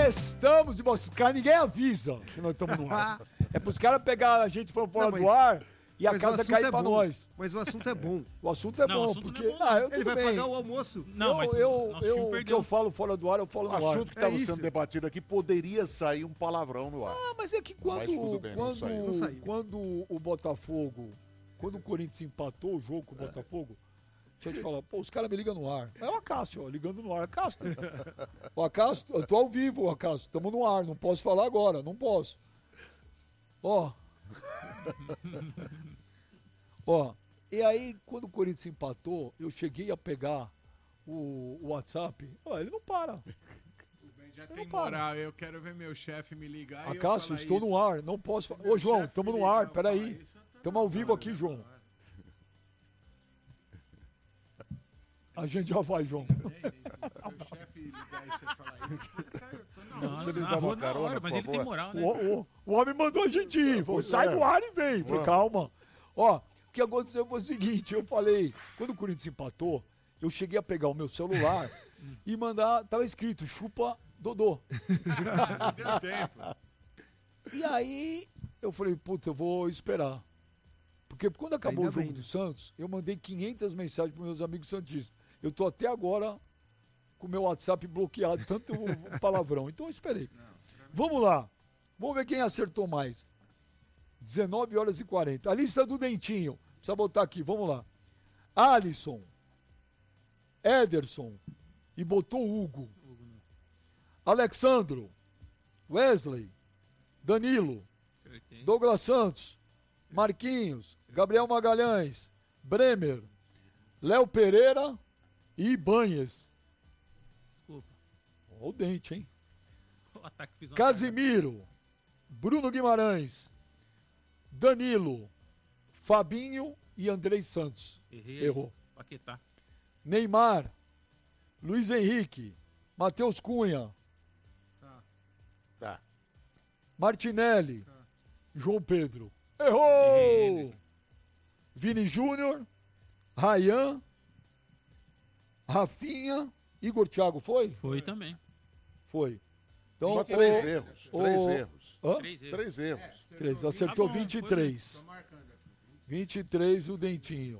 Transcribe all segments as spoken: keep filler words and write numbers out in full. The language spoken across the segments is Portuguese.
Estamos de volta. Os caras, ninguém avisa que nós estamos no ar. É pros caras pegar a gente fora Não, mas- do ar e a Mas o casa assunto cair é pra bom. nós. Mas o assunto é bom. O assunto é Não, o bom, assunto não é porque... bom, Ah, eu Ele tudo vai bem. pagar o almoço. Não, eu, mas eu, nosso eu, time o que perdeu. eu falo fora do ar, eu falo O no ar. assunto que estava É isso. sendo debatido aqui poderia sair um palavrão no ar. Ah, mas é que quando, Mas tudo bem, não quando, saiu. Não saiu. quando o Botafogo, quando o Corinthians empatou o jogo com o Botafogo, deixa eu te falar, pô, os caras me ligam no ar. É o Acácio, ó, ligando no ar. Acácio, o Acácio, eu tô ao vivo, Acácio, estamos no ar, não posso falar agora, não posso. Ó. Ó, e aí, quando o Corinthians empatou, eu cheguei a pegar o, o WhatsApp, ó, ele não para. Já Eu tem não paro. moral, eu quero ver meu chefe me ligar. e eu Acácio, falar estou isso. no ar, não posso falar. Meu Ô, João, chefe estamos me no ar, ligar, eu peraí. falar isso, eu tô Estamos ao na vivo hora, aqui, né? João. A gente já vai, João. Meu chefe ligar e você falar isso. Cara, eu tô na hora. Não, Você me na dá uma rua, na carona, hora, mas por ele tem favor? moral, né? O, o- o homem mandou a gente ir. Falou, sai é. do ar e vem. Falei, Vamos. calma. Ó, o que aconteceu foi o seguinte, eu falei, quando o Corinthians empatou, eu cheguei a pegar o meu celular e mandar, tava escrito, chupa Dodô. Deu tempo. E aí, eu falei, puta, eu vou esperar. Porque quando acabou Ainda o jogo bem, do né? Santos, eu mandei quinhentas mensagens para meus amigos santistas. Eu tô até agora com o meu WhatsApp bloqueado, tanto o palavrão. Então eu esperei. Vamos lá. Vamos ver quem acertou mais. dezenove horas e quarenta. A lista do Dentinho. Precisa botar aqui, vamos lá. Alisson. Ederson. E botou Hugo. Alexandro. Wesley. Danilo. Acertei. Douglas Santos, Marquinhos, Gabriel Magalhães, Bremer, Léo Pereira e Ibanhes. Desculpa. Ó o dente, hein? O ataque fez uma Casimiro, Bruno Guimarães, Danilo, Fabinho e Andrei Santos. cagada. Errei. Errou. Paquetá. Neymar, Luiz Henrique, Matheus Cunha, Tá. Martinelli, João Pedro. Errei, Errou! né? Vini Júnior, Rayan, Rafinha, Igor Thiago, foi? Foi também. Foi. Então, Só o- três erros. o- Três erros. Hã? Três erros. Três erros. Três, acertou Tá bom, vinte e foi três. Tô marcando aqui. vinte e três o Dentinho.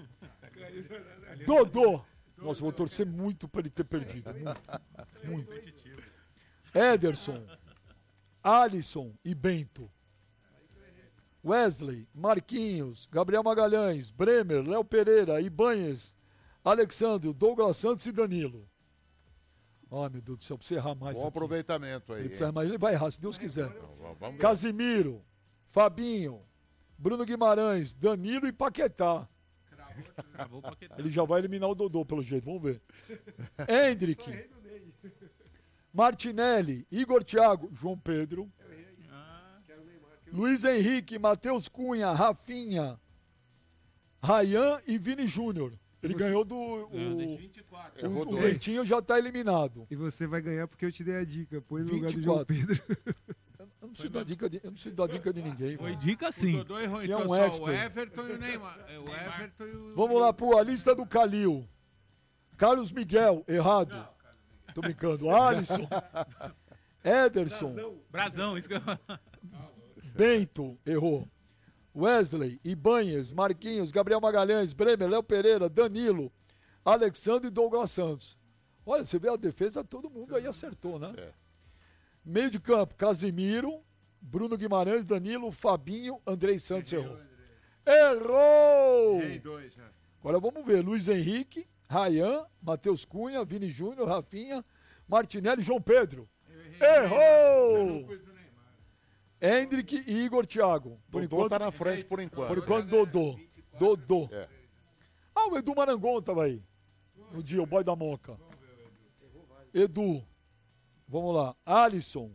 Dodô! Nossa, vou torcer muito para ele ter perdido. Muito. Muito. Ederson, Alisson e Bento. Wesley, Marquinhos, Gabriel Magalhães, Bremer, Léo Pereira, Ibanhes, Alexandre, Douglas Santos e Danilo. Ai, meu Deus do céu, precisa errar mais. Bom aqui. aproveitamento aí. Ele precisa hein? errar mais, ele vai errar, se Deus quiser. Então, vamos ver. Casimiro, Fabinho, Bruno Guimarães, Danilo e Paquetá. Acabou o Paquetá. Ele já vai eliminar o Dodô, pelo jeito, vamos ver. Hendrick, Martinelli, Igor Thiago, João Pedro, Ah, Luiz Henrique, Matheus Cunha, Rafinha, Rayan e Vini Júnior. Ele ganhou do. O, Ganhou do vinte e quatro. o, Errou o dois. Dentinho já está eliminado. E você vai ganhar porque eu te dei a dica. Põe no lugar do vinte e João quatro. Pedro. Eu não preciso dar dica de, eu não preciso dar dica de ninguém. foi velho. dica O sim. Dodô errou, Que é então um só o expert. Everton e o Neymar. É, O Everton e o... Vamos lá para a lista do Calil. Carlos Miguel, errado. Tô brincando. Alisson, Ederson, Brasão, isso que eu... Bento, errou. Wesley, Ibanhes, Marquinhos, Gabriel Magalhães, Bremer, Léo Pereira, Danilo, Alexandre e Douglas Santos. Olha, você vê a defesa, todo mundo aí acertou, né? É. Meio de campo, Casimiro, Bruno Guimarães, Danilo, Fabinho, Andrei Santos errou. Errou! Errei dois já. Agora vamos ver, Luiz Henrique, Rayan, Matheus Cunha, Vini Júnior, Rafinha, Martinelli e João Pedro. Eu Errou! não pus o Neymar. Hendrick e Igor Thiago. Por Dodô enquanto, tá na frente por enquanto. por enquanto Dodô. Dodô. É. Ah, o Edu Marangon tava aí. No dia, o boy da Moca. Edu. Vamos lá. Alisson.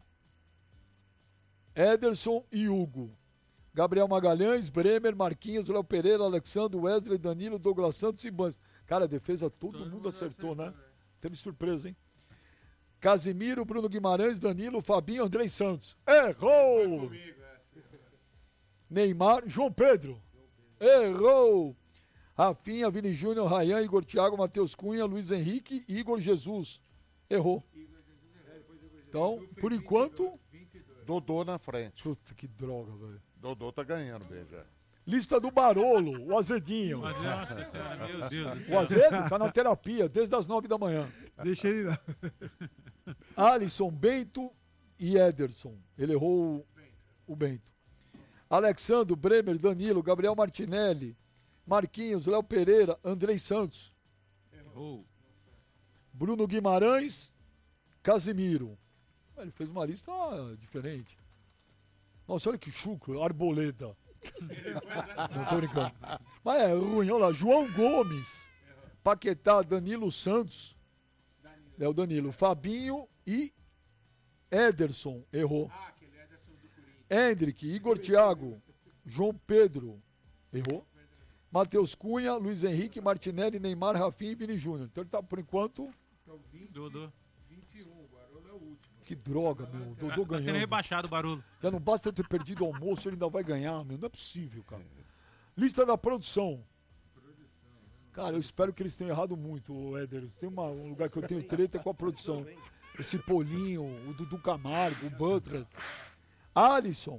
Ederson e Hugo. Gabriel Magalhães, Bremer, Marquinhos, Léo Pereira, Alexandre, Wesley, Danilo, Douglas Santos e Bans. Cara, a defesa todo, mundo acertou, né? Teve surpresa, hein? Casimiro, Bruno Guimarães, Danilo, Fabinho, Andrei Santos. Errou! Comigo, essa. Neymar, João Pedro. Errou! Rafinha, Vini Júnior, Rayan, Igor Thiago, Matheus Cunha, Luiz Henrique e Igor Jesus. Errou. Então, por enquanto... Dodô na frente. Puta, que droga, velho. Dodô tá ganhando bem já. Lista do Barolo, o Azedinho. Mas, nossa senhora, meu Deus do O céu. Azedo tá na terapia desde as nove da manhã. Deixa ele lá. Alisson, Bento e Ederson. Ele errou o, o Bento. Alexandre, Bremer, Danilo, Gabriel Martinelli, Marquinhos, Léo Pereira, Andrei Santos, Errou. Bruno Guimarães, Casimiro. Ele fez uma lista diferente. Nossa, olha que chucro, Arboleda. Não tô brincando. Mas é ruim, olha lá. João Gomes, Paquetá, Danilo Santos. É o Danilo. Fabinho e Ederson. Errou. Ah, aquele Ederson do Corinthians. Hendrick, Igor Thiago, João Pedro. Errou. Matheus Cunha, Luiz Henrique, Martinelli, Neymar, Rafinha e Vini Júnior. Então ele tá, por enquanto, Então, vinte, Dodô. vinte e um, o Barolo é o último. que droga, meu. Dodô Tá sendo ganhando. rebaixado o barulho. Já não basta ter perdido o almoço, ele ainda vai ganhar, meu. Não é possível, cara. Lista da produção. Cara, eu espero que eles tenham errado muito, Éder. Tem uma- um lugar que eu tenho treta com a produção. Esse Polinho, o Dudu Camargo, o Butler. Alisson,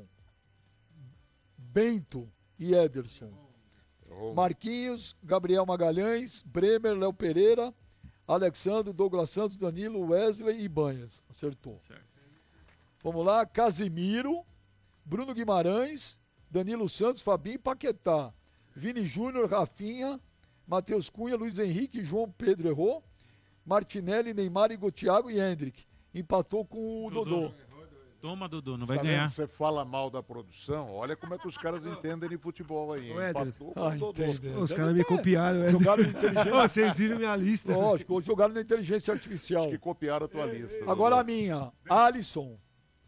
Bento e Ederson. Errou. Marquinhos, Gabriel Magalhães, Bremer, Léo Pereira, Alexandre, Douglas Santos, Danilo, Wesley e Banhas. Acertou. Certo. Vamos lá, Casimiro, Bruno Guimarães, Danilo Santos, Fabinho e Paquetá. Vini Júnior, Rafinha, Matheus Cunha, Luiz Henrique, João Pedro errou. Martinelli, Neymar, Igor Thiago e Hendrick. Empatou com o Dodô. Toma, Dodô, não vai Tá ganhar. vendo? Você fala mal da produção, olha como é que os caras entendem de futebol aí. Ô, Éder. Empatou com Ah, o Dodô. entende. Ô, os Deve caras me ter. copiaram. é. Jogaram na Ô, inteligência. vocês viram minha lista. Lógico, ou jogaram na inteligência artificial. Que copiaram a tua lista. Agora a Dodô. minha. Alisson,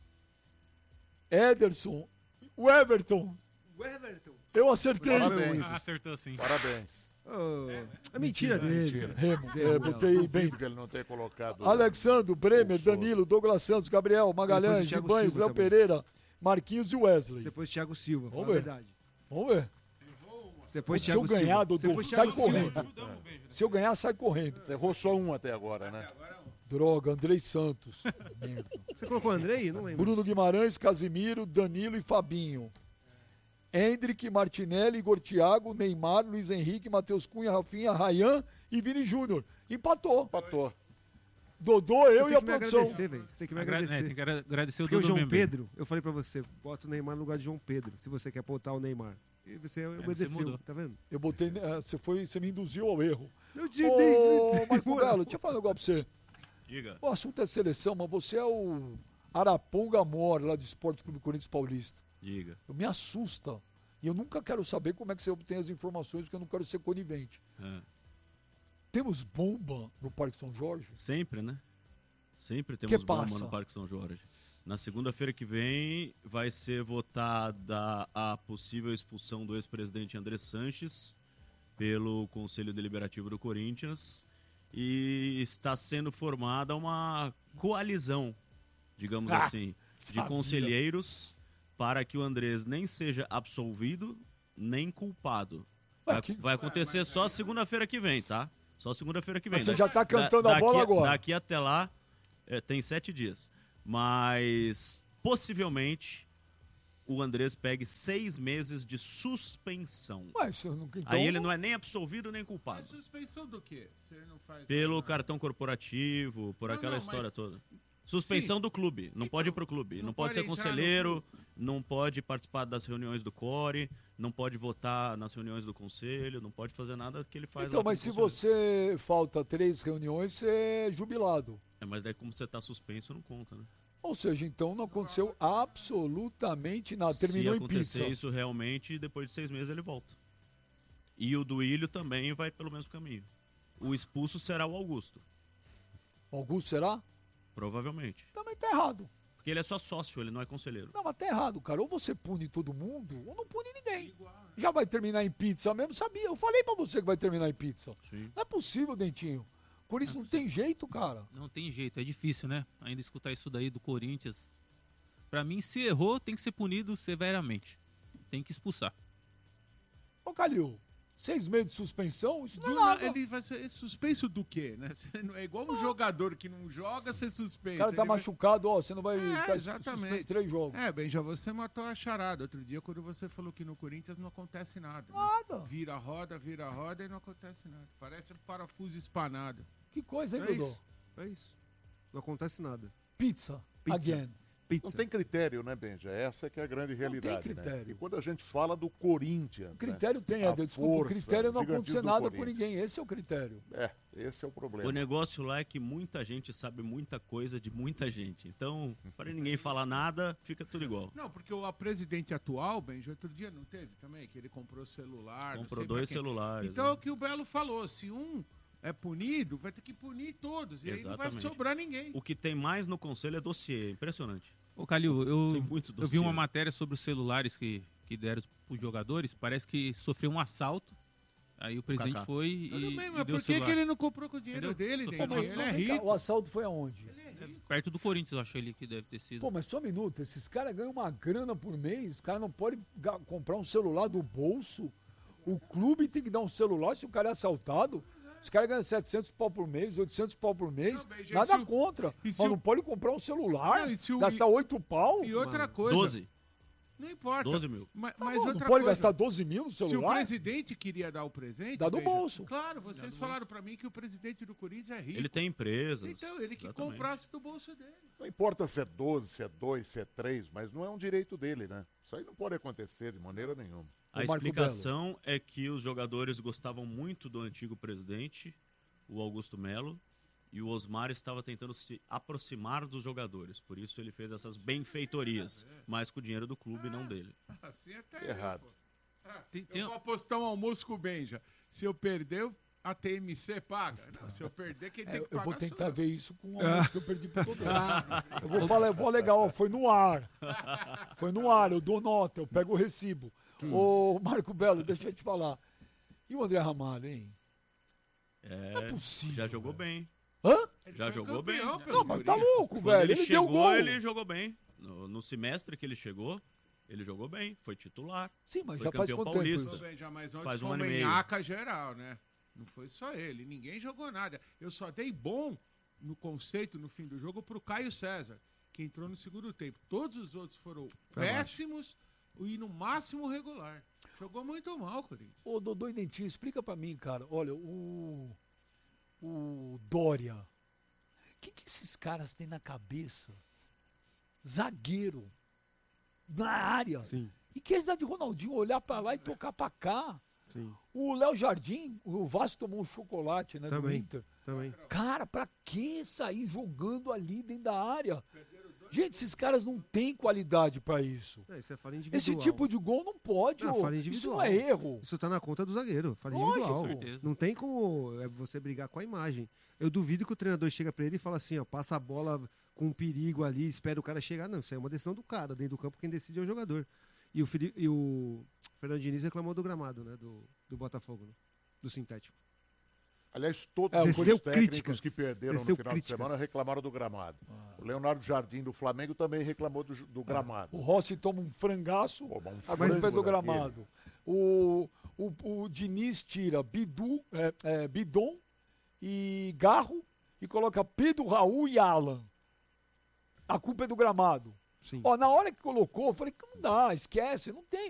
Ederson, o Everton. O Everton. Eu acertei. Parabéns. Ah, acertou sim. Parabéns. Ô, é mentira dele. Remo, Sim, é, não. botei bem. Duvido que ele não tenha colocado. Alexandre, Bremer, o Souza. Danilo, Douglas Santos, Gabriel, Magalhães, Depois o Thiago Gibanhos, Silva Léo também. Pereira, Marquinhos e Wesley. Você pôs Thiago Silva, fala Vamos a ver. verdade. Vamos ver. Você pôs Se eu Thiago Silva. ganhar, Você Dodô, pôs sai Thiago Silva. correndo. Se eu ganhar, sai correndo. Você errou só um até agora, né? Droga, Andrei Santos. Merda. Você colocou o Andrei? Não lembro. Bruno Guimarães, Casimiro, Danilo e Fabinho. Hendrick, Martinelli, Igor Thiago, Neymar, Luiz Henrique, Matheus Cunha, Rafinha, Rayan e Vini Júnior. Empatou. Empatou. Dodô, Você eu tem e a que me produção. agradecer, velho. Você tem que me Agra- agradecer. é, tem que agra- agradecer o Porque o Dodô João mesmo. Pedro, eu falei pra você, bota o Neymar no lugar de João Pedro, se você quer botar o Neymar. E você obedeceu, mudou. tá vendo? Eu botei. eh, Você, foi, você me induziu ao erro. Eu te Ô, dei Marco Belo, deixa eu falar um negócio pra você. Diga. O assunto é seleção, mas você é o Araponga Mor, lá do Esporte Clube Corinthians Paulista. Diga. Eu me assusta. E eu nunca quero saber como é que você obtém as informações, porque eu não quero ser conivente. Ah, Temos bomba no Parque São Jorge? Sempre, né? Sempre temos Que bomba passa? no Parque São Jorge. Na segunda-feira que vem vai ser votada a possível expulsão do ex-presidente André Sanches pelo Conselho Deliberativo do Corinthians e está sendo formada uma coalizão, digamos Ah, assim, de sabia. conselheiros para que o Andrés nem seja absolvido nem culpado. Ué, Vai, que- vai acontecer só segunda-feira que vem, tá? Só segunda-feira que vem. Mas você Da- já tá cantando da- a bola daqui agora. Daqui até lá é, tem sete dias. Mas possivelmente o Andrés pegue seis meses de suspensão. Ué, isso eu nunca, então, Aí ele não é nem absolvido nem Mas culpado. suspensão do quê? Se ele não faz Pelo nada. cartão corporativo, por Não, aquela não, mas- história toda. Suspensão Sim. do clube. Não Então, pode ir pro clube. Não, não pode pode ser entrar no conselheiro, não pode participar das reuniões do Core, não pode votar nas reuniões do conselho, não pode fazer nada que ele faz. Então, lá mas como se conselheiro. você falta três reuniões, você é jubilado. É, mas daí como você tá suspenso, não conta, né? Ou seja, então não aconteceu absolutamente nada. Terminou Se em acontecer pizza. isso realmente, depois de seis meses ele volta. E o Duílio também vai pelo mesmo caminho. O expulso será o Augusto, Augusto, será? provavelmente. Também tá errado. Porque ele é só sócio, ele não é conselheiro. Não, mas tá errado, cara. Ou você pune todo mundo, ou não pune ninguém. Já vai terminar em pizza mesmo, sabia? Eu falei pra você que vai terminar em pizza. Sim. Não é possível, Dentinho. Por isso não tem jeito, cara. Não tem jeito, é difícil, né? Ainda escutar isso daí do Corinthians. Pra mim, se errou, tem que ser punido severamente. Tem que expulsar. Ô, Calil, Seis meses de suspensão, isso não é Do nada. na- ele vai ser suspenso do quê, né? Você não- É igual um jogador que não joga, ser O suspenso. cara tá Ele vai- machucado, ó, você não vai É, tá exatamente. suspenso três jogos. É, bem, já você matou a charada. Outro dia, quando você falou que no Corinthians não acontece nada. né? Nada. Vira a roda, vira a roda e não acontece nada. Parece um parafuso espanado. Que coisa, hein, É Dodô? isso. É isso. Não acontece nada. Pizza, Pizza. again. Pizza. Não tem critério, né, Benja? Essa é que é a grande realidade. critério. Né? E quando a gente fala do Corinthians. O critério tem, A Eder, desculpa, o força, critério não o gigantismo acontecer do nada com Corinthians. ninguém, esse é o critério. Né? É, esse é o problema. O negócio lá é que muita gente sabe muita coisa de muita gente. Então, para ninguém falar nada, fica tudo igual. Não, porque o a presidente atual, bem, já outro dia não teve também, que ele comprou celular. não Comprou sei pra dois quem. celulares. Então né? é o que o Belo falou, se um é punido, vai ter que punir todos. E aí não vai Exatamente. sobrar ninguém. O que tem mais no conselho é dossiê. Impressionante. Ô, Calil, eu, Tem muito eu vi dossiê. uma matéria sobre os celulares que, que deram para os jogadores. Parece que sofreu um assalto. Aí o presidente Kaká. foi e, Tudo bem, e mas deu o por que, celular. que ele não comprou com o dinheiro Entendeu? dele, Pô, Dente? mas Ele é vem cá, rico. o assalto foi aonde? É perto do Corinthians, eu achei ele que deve ter sido. Pô, mas só um minuto, esses caras ganham uma grana por mês, os caras não podem ga- comprar um celular do bolso. O clube tem que dar um celular se o cara é assaltado. Os caras ganham setecentos pau por mês, oitocentos pau por mês. Não, bem, gente, Nada se o- contra. e Mas se o- não pode comprar um celular, Não, e se o- gastar oito pau. E outra Mano, coisa. doze. Não importa. doze mil. Ma- Tá Mas, bom, não outra pode coisa. gastar doze mil no Se o celular? presidente queria dar o presente. Dá do veja, bolso. Claro, vocês falaram pra mim que o presidente do Corinthians é rico. Ele tem empresas. Então, ele que exatamente. comprasse do bolso dele. Não importa se é doze, se é dois, se é três, mas não é um direito dele, né? Isso aí não pode acontecer de maneira nenhuma. A O Marco explicação é que os jogadores gostavam muito do antigo presidente, o Augusto Melo, e o Osmar estava tentando se aproximar dos jogadores. Por isso ele fez essas benfeitorias, mas com o dinheiro do clube, não dele. Assim até Errado. eu, pô. Ah, Tem- eu tem- vou apostar um almoço com o Benja. Se eu perder, a T M C paga. Não, se eu perder, quem É, tem que eu pagar vou sou tentar eu. ver isso com o almoço que eu perdi pro Todô. Eu vou falar, eu vou legal, ó, foi no ar. Foi no ar, eu dou nota, eu pego o recibo. Ô, Marco Belo, deixa eu te falar. E o André Ramalho, hein? É, Não é possível. já jogou velho. bem. Hã? Ele Já foi jogou bem. campeão pelo Não, mas tá Corinthians. louco, Quando velho. ele Ele, deu chegou, gol. ele jogou bem. No, no semestre que ele chegou, ele jogou bem. Foi titular. Sim, mas Foi já faz campeão quanto paulista. Ô, tempo isso? Benja, mas ontem Faz um foi ano uma e meio. enhaca geral, né? Não foi só ele. Ninguém jogou nada. Eu só dei bom no conceito, no fim do jogo, pro Caio César, que entrou no segundo tempo. Todos os outros foram Foi abaixo. péssimos e no máximo regular. Jogou muito mal, Corinthians. Ô, Dodô e Dentinho, explica pra mim, cara. Olha, o. O Dória. O que, que esses caras têm na cabeça? Zagueiro. Na área. Sim, E que esse de Ronaldinho olhar pra lá e tocar pra cá. sim. O Léo Jardim, o Vasco tomou um chocolate, né, do Também. Inter. Também. Cara, pra que sair jogando ali dentro da área? Gente, esses caras não têm qualidade pra isso. É, isso é falha individual. Esse tipo de gol não pode, Não, ô. falha Isso individual. não é erro. Isso tá na conta do zagueiro. Falha Lógico, individual. com certeza. Não tem como é, você brigar com a imagem. Eu duvido que o treinador chega pra ele e fala assim, ó, passa a bola com um perigo ali, espera o cara chegar. Não, isso aí é uma decisão do cara. Dentro do campo, quem decide é o jogador. E o, Fili- e o Fernando Diniz reclamou do gramado, né? Do, do Botafogo, né? Do sintético. Aliás, todos É, os desceu técnicos críticas, que perderam desceu no final críticas. de semana reclamaram do gramado. Ah. O Leonardo Jardim do Flamengo também reclamou do, do gramado. O Rossi toma um frangaço, Pô, mas um a frango culpa é do daquele. gramado. O, o, o Diniz tira Bidu, é, é, Bidon e Garro e coloca Pedro, Raul e Alan. A culpa é do gramado. Sim. Ó, na hora que colocou, eu falei que não dá, esquece, não tem.